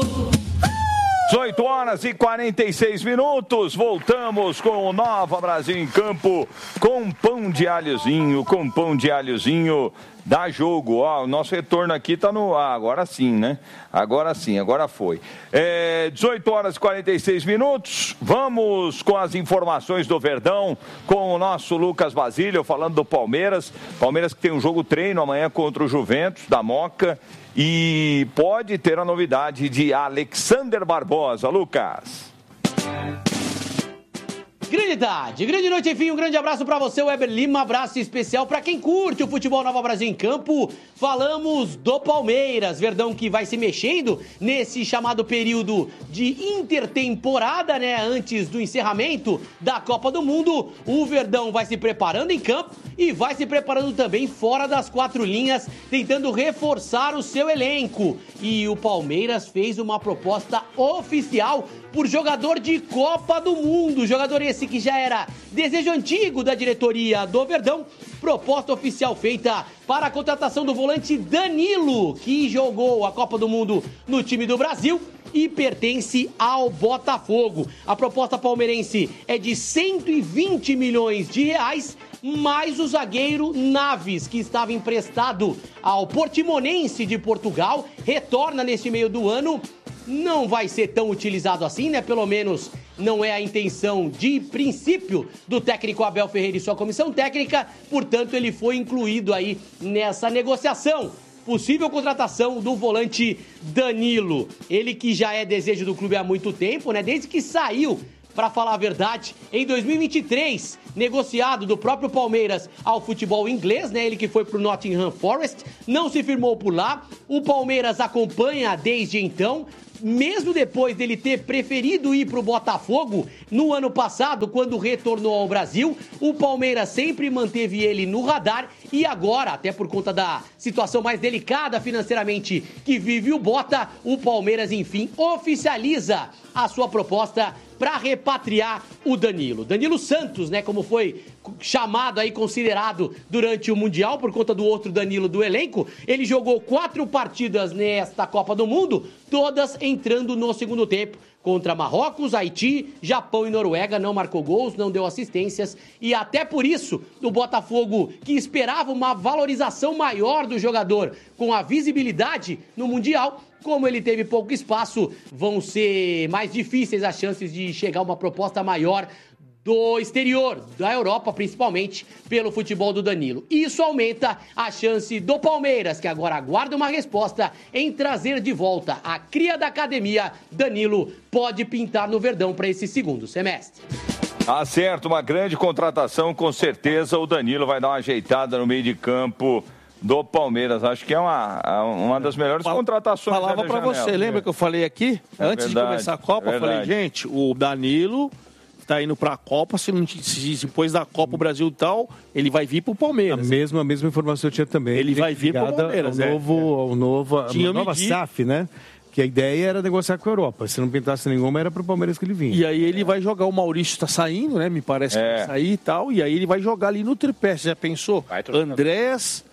18 horas e 46 minutos, voltamos com o Nova Brasil em Campo, com pão de alhozinho, dá jogo. Ó, o nosso retorno aqui tá no ar, agora sim, né? Agora sim, agora foi. 18 horas e 46 minutos, vamos com as informações do Verdão, com o nosso Lucas Basílio, falando do Palmeiras que tem um jogo treino amanhã contra o Juventus, da Moca, e pode ter a novidade de Alexander Barbosa. Lucas. Grande tarde, grande noite, enfim, um grande abraço para você, Weber Lima, abraço especial para quem curte o futebol Nova Brasil em Campo. Falamos do Palmeiras, Verdão que vai se mexendo nesse chamado período de intertemporada, né, antes do encerramento da Copa do Mundo. O Verdão vai se preparando em campo e vai se preparando também fora das quatro linhas, tentando reforçar o seu elenco. E o Palmeiras fez uma proposta oficial por jogador de Copa do Mundo, jogador esse que já era desejo antigo da diretoria do Verdão. Proposta oficial feita para a contratação do volante Danilo, que jogou a Copa do Mundo no time do Brasil e pertence ao Botafogo. A proposta palmeirense é de 120 milhões de reais, mais o zagueiro Naves, que estava emprestado ao Portimonense de Portugal, retorna neste meio do ano. Não vai ser tão utilizado assim, né? Pelo menos não é a intenção de princípio do técnico Abel Ferreira e sua comissão técnica, portanto ele foi incluído aí nessa negociação. Possível contratação do volante Danilo, ele que já é desejo do clube há muito tempo, né? Desde que saiu, para falar a verdade, em 2023, negociado do próprio Palmeiras ao futebol inglês, né? Ele que foi pro Nottingham Forest, não se firmou por lá. O Palmeiras acompanha desde então, mesmo depois dele ter preferido ir pro Botafogo no ano passado, quando retornou ao Brasil. O Palmeiras sempre manteve ele no radar e agora, até por conta da situação mais delicada financeiramente que vive o Bota, o Palmeiras, enfim, oficializa a sua proposta para repatriar o Danilo. Danilo Santos, né, como foi chamado aí, considerado durante o Mundial, por conta do outro Danilo do elenco. Ele jogou 4 partidas nesta Copa do Mundo, todas entrando no segundo tempo. Contra Marrocos, Haiti, Japão e Noruega, não marcou gols, não deu assistências e até por isso o Botafogo, que esperava uma valorização maior do jogador com a visibilidade no Mundial, como ele teve pouco espaço, vão ser mais difíceis as chances de chegar a uma proposta maior do exterior, da Europa, principalmente pelo futebol do Danilo. Isso aumenta a chance do Palmeiras, que agora aguarda uma resposta em trazer de volta a cria da academia. Danilo pode pintar no Verdão para esse segundo semestre. Tá certo, uma grande contratação, com certeza o Danilo vai dar uma ajeitada no meio de campo do Palmeiras. Acho que é uma das melhores contratações. Falava para você, lembra que eu falei aqui, antes de começar a Copa, eu falei, gente, o Danilo está indo para a Copa, se depois da Copa o Brasil e tal, ele vai vir para o Palmeiras. A mesma informação eu tinha também. Ele vai vir para o Palmeiras. A nova SAF, né? Que a ideia era negociar com a Europa. Se não pintasse nenhuma, era para o Palmeiras que ele vinha. E aí ele vai jogar, o Maurício está saindo, né? Me parece que vai sair e tal. E aí ele vai jogar ali no tripé. Você já pensou? Andrés,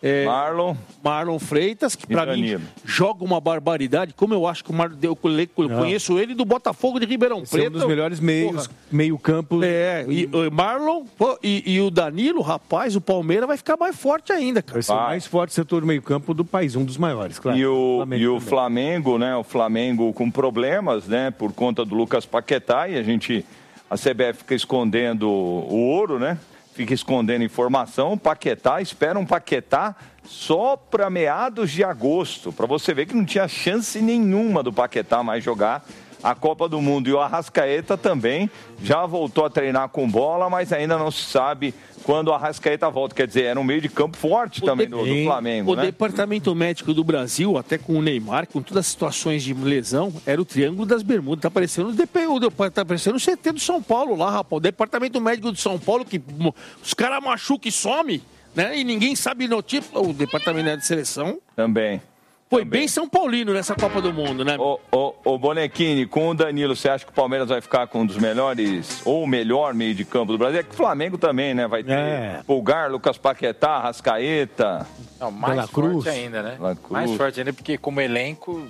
Marlon Freitas, que para mim joga uma barbaridade. Como eu acho que eu conheço ele do Botafogo de Ribeirão Preto. É um dos melhores meio campo. E Marlon e o Danilo, rapaz, o Palmeiras vai ficar mais forte ainda, cara. Vai ser o mais forte setor do meio campo do país, um dos maiores, claro. E o Flamengo, né? O Flamengo com problemas, né? Por conta do Lucas Paquetá, e a CBF fica escondendo o ouro, né? Fica escondendo informação. Espera um Paquetá só para meados de agosto, para você ver que não tinha chance nenhuma do Paquetá mais jogar a Copa do Mundo. E o Arrascaeta também já voltou a treinar com bola, mas ainda não se sabe quando o Arrascaeta volta. Quer dizer, era um meio de campo forte também do Flamengo, O Departamento Médico do Brasil, até com o Neymar, com todas as situações de lesão, era o Triângulo das Bermudas. Tá parecendo o CT do São Paulo lá, rapaz. O Departamento Médico do São Paulo, que os caras machucam e some, né? E ninguém sabe notícia. O Departamento de Seleção também. Foi bem São Paulino nessa Copa do Mundo, né? Ô Bonequini, com o Danilo, você acha que o Palmeiras vai ficar com um dos melhores, ou o melhor meio de campo do Brasil? É que o Flamengo também, né? Vai ter Pulgar, Lucas Paquetá, Rascaeta. Não, mais forte ainda, né? Mais forte ainda, porque como elenco,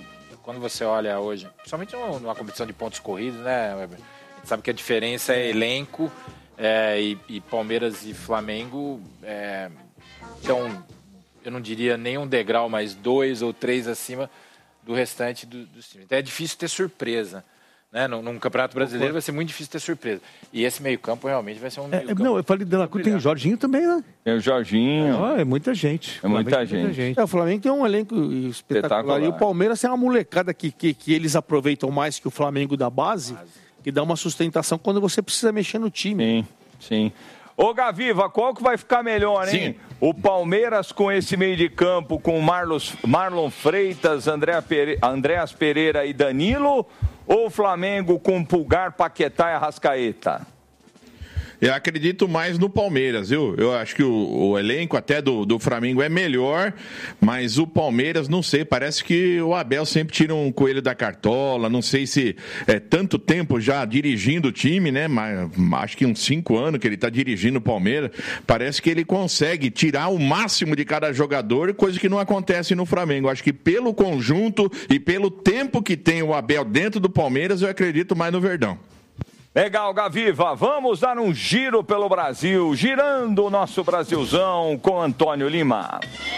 quando você olha hoje, principalmente numa competição de pontos corridos, né, Weber? A gente sabe que a diferença é elenco, e Palmeiras e Flamengo estão, eu não diria nem um degrau, mas 2 ou 3 acima do restante dos times. Então é difícil ter surpresa. Né? Num Campeonato Brasileiro vai ser muito difícil ter surpresa. E esse meio-campo realmente vai ser um meio-campo. Não, eu falei de La Cruz, tem o Jorginho também, né? Tem o Jorginho. É muita gente. É muita gente. O Flamengo tem um elenco espetacular. E o Palmeiras tem uma molecada que eles aproveitam mais que o Flamengo da base, que dá uma sustentação quando você precisa mexer no time. Sim. Ô, Gaviva, qual que vai ficar melhor, hein? Sim. O Palmeiras com esse meio de campo, com Marlon Freitas, Andréas Pereira e Danilo, ou o Flamengo com Pulgar, Paquetá e Arrascaeta? Eu acredito mais no Palmeiras, viu? Eu acho que o elenco até do Flamengo é melhor, mas o Palmeiras, não sei, parece que o Abel sempre tira um coelho da cartola, não sei se é tanto tempo já dirigindo o time, né? Mas acho que uns 5 anos que ele está dirigindo o Palmeiras, parece que ele consegue tirar o máximo de cada jogador, coisa que não acontece no Flamengo. Acho que pelo conjunto e pelo tempo que tem o Abel dentro do Palmeiras, eu acredito mais no Verdão. Legal, Gaviva. Vamos dar um giro pelo Brasil, girando o nosso Brasilzão com Antônio Lima.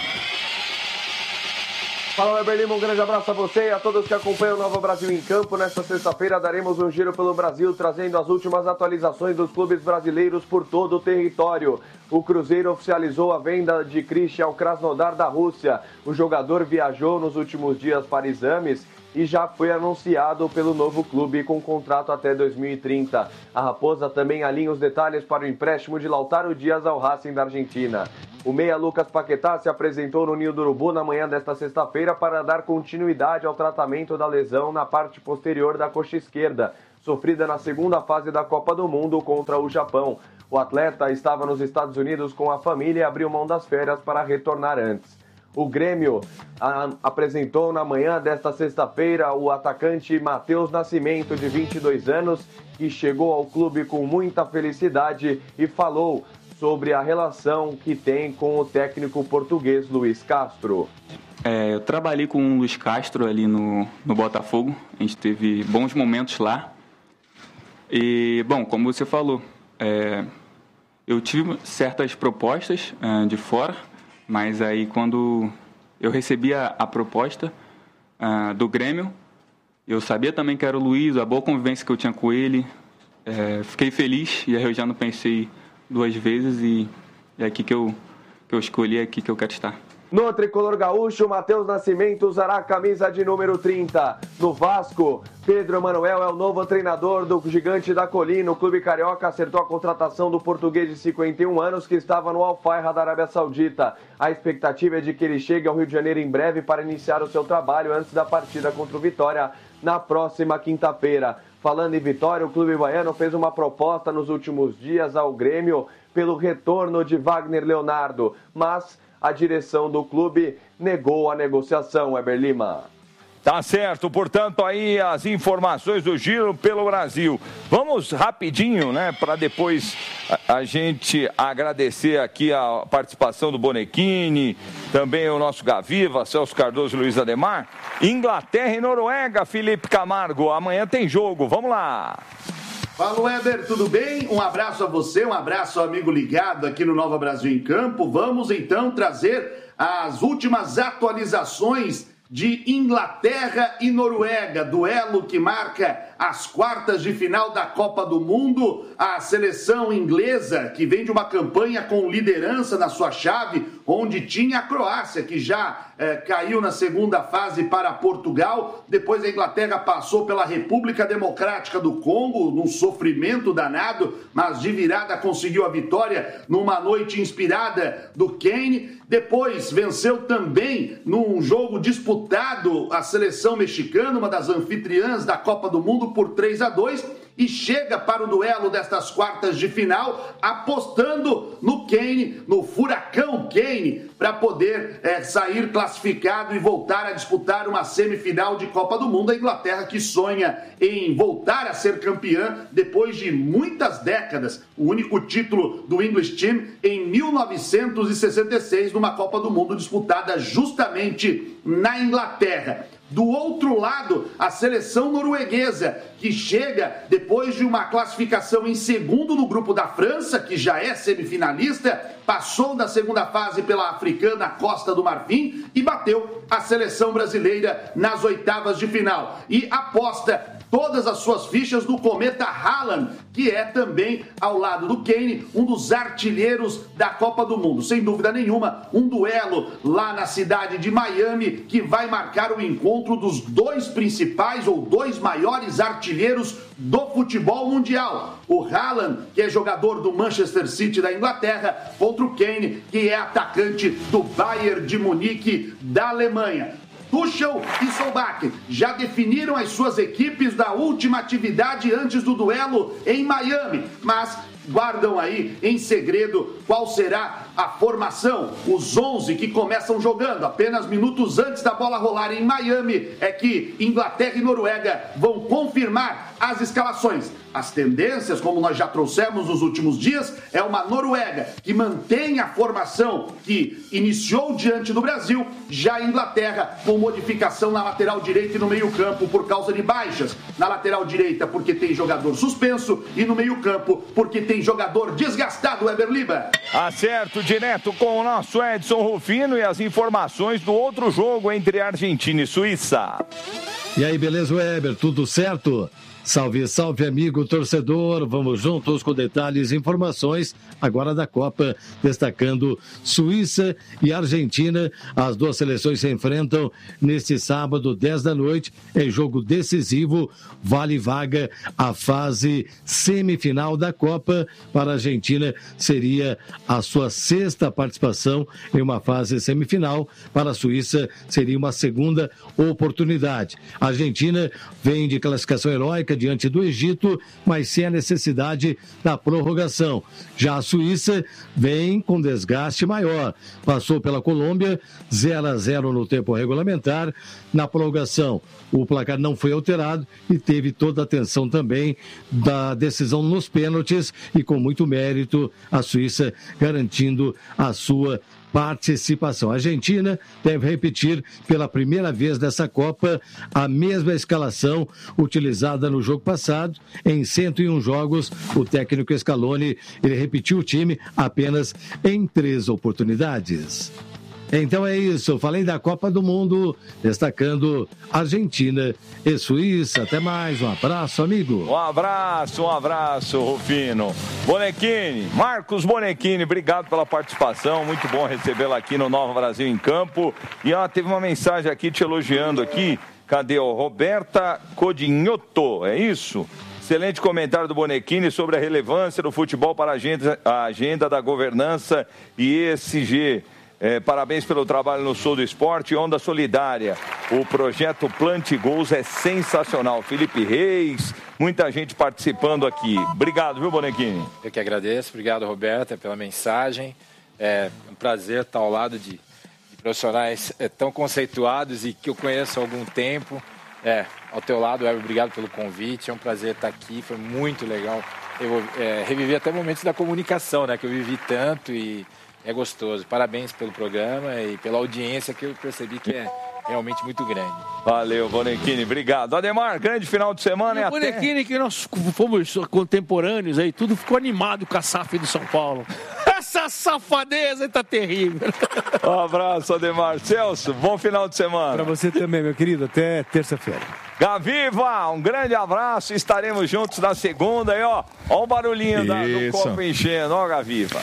Fala, Weber Lima, um grande abraço a você e a todos que acompanham o Nova Brasil em Campo. Nesta sexta-feira daremos um giro pelo Brasil, trazendo as últimas atualizações dos clubes brasileiros por todo o território. O Cruzeiro oficializou a venda de Christian ao Krasnodar da Rússia. O jogador viajou nos últimos dias para exames e já foi anunciado pelo novo clube com contrato até 2030. A Raposa também alinha os detalhes para o empréstimo de Lautaro Dias ao Racing da Argentina. O meia Lucas Paquetá se apresentou no Ninho do Urubu na manhã desta sexta-feira para dar continuidade ao tratamento da lesão na parte posterior da coxa esquerda, sofrida na segunda fase da Copa do Mundo contra o Japão. O atleta estava nos Estados Unidos com a família e abriu mão das férias para retornar antes. O Grêmio apresentou na manhã desta sexta-feira o atacante Matheus Nascimento, de 22 anos, que chegou ao clube com muita felicidade e falou sobre a relação que tem com o técnico português Luiz Castro. Eu trabalhei com o Luiz Castro ali no Botafogo, a gente teve bons momentos lá. E, bom, como você falou, eu tive certas propostas de fora, mas aí quando eu recebi a proposta do Grêmio, eu sabia também que era o Luiz, a boa convivência que eu tinha com ele, fiquei feliz e aí eu já não pensei 2 vezes e é aqui que eu escolhi, é aqui que eu quero estar. No tricolor gaúcho, Matheus Nascimento usará a camisa de número 30. No Vasco, Pedro Emanuel é o novo treinador do Gigante da Colina. O clube carioca acertou a contratação do português de 51 anos que estava no Al-Fahd da Arábia Saudita. A expectativa é de que ele chegue ao Rio de Janeiro em breve para iniciar o seu trabalho antes da partida contra o Vitória na próxima quinta-feira. Falando em Vitória, o clube baiano fez uma proposta nos últimos dias ao Grêmio pelo retorno de Wagner Leonardo, mas a direção do clube negou a negociação, Weber Lima. Tá certo, portanto, aí as informações do Giro pelo Brasil. Vamos rapidinho, né, para depois a gente agradecer aqui a participação do Bonequini, também o nosso Gaviva, Celso Cardoso e Luiz Ademar. Inglaterra e Noruega, Felipe Camargo, amanhã tem jogo, vamos lá. Fala, Weber, tudo bem? Um abraço a você, um abraço ao amigo ligado aqui no Nova Brasil em Campo. Vamos então trazer as últimas atualizações de Inglaterra e Noruega, duelo que marca as quartas de final da Copa do Mundo. A seleção inglesa, que vem de uma campanha com liderança na sua chave, onde tinha a Croácia, que já caiu na segunda fase para Portugal. Depois a Inglaterra passou pela República Democrática do Congo, num sofrimento danado, mas de virada conseguiu a vitória numa noite inspirada do Kane. Depois venceu também num jogo disputado a seleção mexicana, uma das anfitriãs da Copa do Mundo, por 3-2, e chega para o duelo destas quartas de final apostando no Kane, no furacão Kane, para poder sair classificado e voltar a disputar uma semifinal de Copa do Mundo. A Inglaterra, que sonha em voltar a ser campeã depois de muitas décadas, o único título do English Team em 1966, numa Copa do Mundo disputada justamente na Inglaterra. Do outro lado, a seleção norueguesa, que chega depois de uma classificação em segundo no grupo da França, que já é semifinalista, passou da segunda fase pela africana Costa do Marfim e bateu a seleção brasileira nas oitavas de final. E aposta todas as suas fichas no cometa Haaland, que é também, ao lado do Kane, um dos artilheiros da Copa do Mundo. Sem dúvida nenhuma, um duelo lá na cidade de Miami que vai marcar o encontro dos dois principais ou dois maiores artilheiros do futebol mundial. O Haaland, que é jogador do Manchester City da Inglaterra, contra o Kane, que é atacante do Bayern de Munique da Alemanha. Tuchel e Solbakken já definiram as suas equipes da última atividade antes do duelo em Miami, mas guardam aí em segredo qual será a formação. Os 11 que começam jogando apenas minutos antes da bola rolar em Miami é que Inglaterra e Noruega vão confirmar as escalações. As tendências, como nós já trouxemos nos últimos dias, é uma Noruega que mantém a formação que iniciou diante do Brasil, já a Inglaterra com modificação na lateral direita e no meio-campo por causa de baixas. Na lateral direita porque tem jogador suspenso e no meio-campo porque tem jogador desgastado, Weber Lima. Acerto direto com o nosso Edson Rufino e as informações do outro jogo entre Argentina e Suíça. E aí, beleza, Weber? Tudo certo? Salve, salve, amigo torcedor. Vamos juntos com detalhes e informações agora da Copa, destacando Suíça e Argentina. As duas seleções se enfrentam neste sábado, 10 da noite, em jogo decisivo, vale vaga à fase semifinal da Copa. Para a Argentina, seria a sua sexta participação em uma fase semifinal. Para a Suíça, seria uma segunda oportunidade. A Argentina vem de classificação heróica diante do Egito, mas sem a necessidade da prorrogação. Já a Suíça vem com desgaste maior. Passou pela Colômbia, 0-0 no tempo regulamentar. Na prorrogação, o placar não foi alterado e teve toda a atenção também da decisão nos pênaltis e com muito mérito a Suíça garantindo a sua participação. A Argentina deve repetir pela primeira vez nessa Copa a mesma escalação utilizada no jogo passado. Em 101 jogos, o técnico Scaloni, ele repetiu o time apenas em 3 oportunidades. Então é isso, falei da Copa do Mundo, destacando Argentina e Suíça. Até mais, um abraço, amigo. Um abraço, Rufino. Bonequini, Marcos Bonequini, obrigado pela participação, muito bom recebê-lo aqui no Nova Brasil em Campo. E teve uma mensagem aqui te elogiando aqui, cadê o Roberta Codinhoto, é isso? Excelente comentário do Bonequini sobre a relevância do futebol para a agenda da governança e ESG. Parabéns pelo trabalho no Sul do Esporte, Onda Solidária. O projeto Plante Gols é sensacional. Felipe Reis, muita gente participando aqui. Obrigado, viu, Bonequini? Eu que agradeço. Obrigado, Roberta, pela mensagem. É um prazer estar ao lado de profissionais tão conceituados e que eu conheço há algum tempo. Ao teu lado, obrigado pelo convite. É um prazer estar aqui. Foi muito legal. Eu revivi até momentos da comunicação, né, que eu vivi tanto e é gostoso. Parabéns pelo programa e pela audiência que eu percebi que é realmente muito grande. Valeu, Bonequini. Obrigado. Ademar, grande final de semana. E o Bonequini, que nós fomos contemporâneos aí, tudo ficou animado com a SAF do São Paulo. Essa safadeza tá terrível. Um abraço, Ademar. Celso, bom final de semana. Para você também, meu querido. Até terça-feira. Gaviva, um grande abraço. Estaremos juntos na segunda. E ó o barulhinho do copo enchendo. Ó, Gaviva.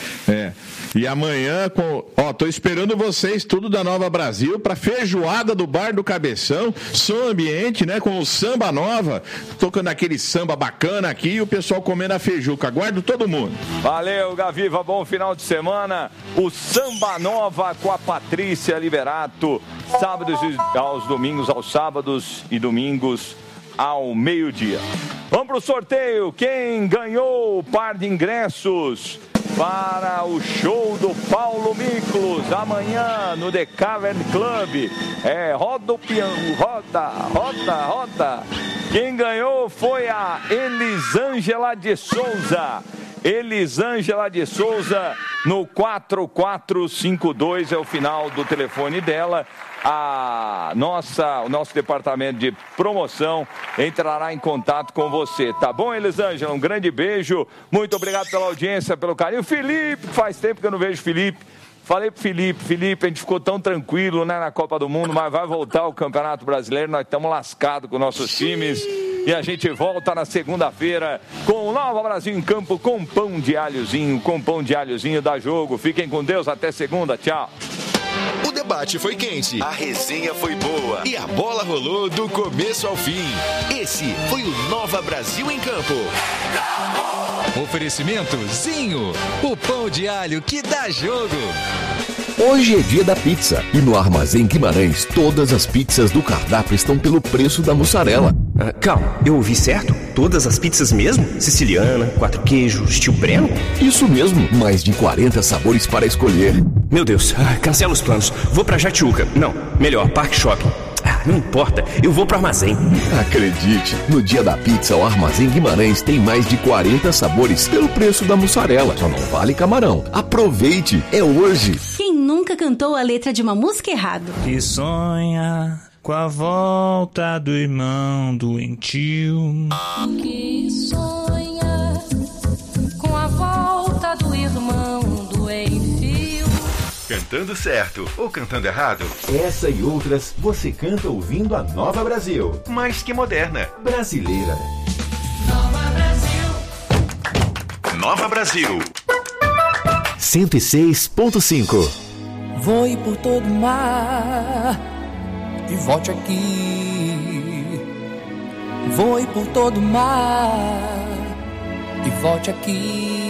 E amanhã, tô esperando vocês, tudo da Nova Brasil, pra feijoada do Bar do Cabeção, som ambiente, né, com o Samba Nova, tocando aquele samba bacana aqui e o pessoal comendo a feijuca. Aguardo todo mundo. Valeu, Gaviva, bom final de semana. O Samba Nova com a Patrícia Liberato, sábados aos domingos, aos sábados e domingos ao meio-dia. Vamos pro sorteio. Quem ganhou o par de ingressos para o show do Paulo Miklos amanhã no The Cavern Club? Roda o piano, roda. Quem ganhou foi a Elisângela de Souza. Elisângela de Souza no 4452 é o final do telefone dela. O nosso departamento de promoção entrará em contato com você, tá bom, Elisângela? Um grande beijo, muito obrigado pela audiência, pelo carinho. Felipe, faz tempo que eu não vejo Felipe. Falei pro Felipe, a gente ficou tão tranquilo, né, na Copa do Mundo, mas vai voltar o Campeonato Brasileiro, nós estamos lascados com nossos times. E a gente volta na segunda-feira com o Nova Brasil em Campo, com pão de alhozinho da Jogo. Fiquem com Deus, até segunda, tchau. O debate foi quente, a resenha foi boa e a bola rolou do começo ao fim. Esse foi o Nova Brasil em Campo. Oferecimento Zinho, o pão de alho que dá jogo. Hoje é dia da pizza e no Armazém Guimarães todas as pizzas do cardápio estão pelo preço da mussarela. Calma, eu ouvi certo? Todas as pizzas mesmo? Siciliana, 4 queijos, tio Breno? Isso mesmo, mais de 40 sabores para escolher. Meu Deus, cancela os planos. Vou pra Jatiuca. Não, melhor, Parque Shopping. Não importa, eu vou pro Armazém. Acredite, no dia da pizza, o Armazém Guimarães tem mais de 40 sabores pelo preço da mussarela. Só não vale camarão. Aproveite, é hoje. Quem nunca cantou a letra de uma música errado? Que sonha com a volta do irmão doentio. Que sonha com a volta do irmão doentio. Cantando certo ou cantando errado? Essa e outras você canta ouvindo a Nova Brasil. Mais que moderna. Brasileira. Nova Brasil. Nova Brasil. 106.5. Voe por todo mar e volte aqui. Voe por todo mar e volte aqui.